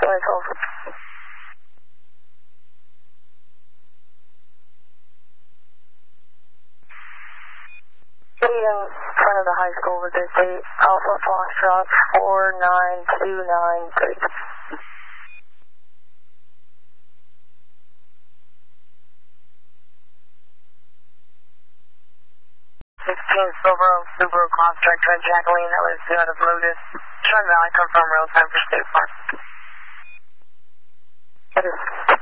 over. In front of the high school with this date, Alpha Foxtrot 49293. 16 Silver Oak Subaru Crosstrek Trent Jacqueline, that was out of Lotus. Chun Valley, confirm real time for State Farm. That is